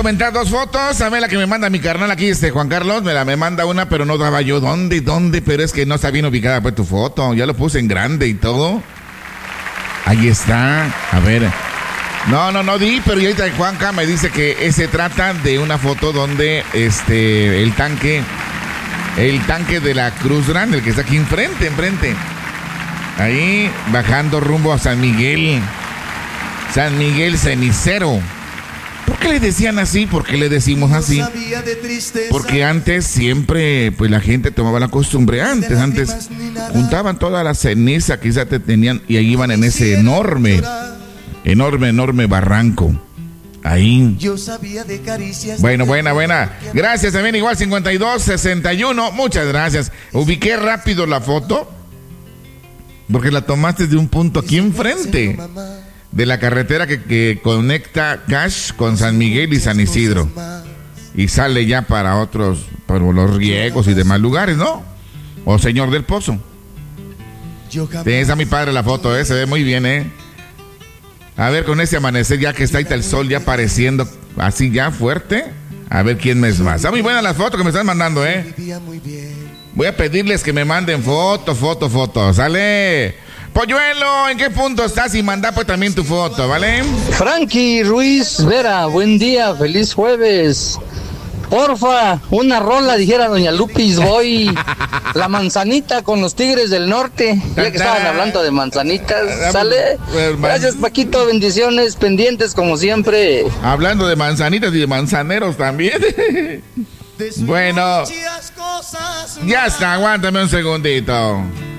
comentar 2 fotos. A ver la que me manda mi carnal aquí, Juan Carlos. Me manda una, pero no daba yo. ¿Dónde? Pero es que no está bien ubicada pues tu foto. Ya lo puse en grande y todo. Ahí está. A ver. No di, pero ahorita Juanca me dice que se trata de una foto donde el tanque de la Cruz Grande, el que está aquí enfrente. Ahí, bajando rumbo a San Miguel Cenicero. ¿Por qué le decían así? ¿Por qué le decimos así? Porque antes siempre, pues la gente tomaba la costumbre. Antes juntaban toda la ceniza que ya te tenían y ahí iban en ese enorme barranco. Ahí. Buena. Gracias también, igual 5261. Muchas gracias. Ubiqué rápido la foto porque la tomaste de un punto aquí enfrente de la carretera que conecta Cash con San Miguel y San Isidro. Y sale ya para los riegos y demás lugares, ¿no? O Señor del Pozo. Está mi padre la foto, se ve muy bien, A ver, con ese amanecer ya que está ahí el sol ya apareciendo así ya fuerte. A ver quién me es más. Está muy buena la foto que me están mandando, Voy a pedirles que me manden foto. ¿Sale? Polluelo, ¿en qué punto estás? Y manda pues también tu foto, ¿vale? Frankie Ruiz Vera, buen día, feliz jueves. Porfa, una rola, dijera doña Lupis, voy. La manzanita con los Tigres del Norte. Ya que estaban hablando de manzanitas, ¿sale? Gracias, Paquito, bendiciones, pendientes como siempre. Hablando de manzanitas y de manzaneros también. Bueno, ya está, aguántame un segundito.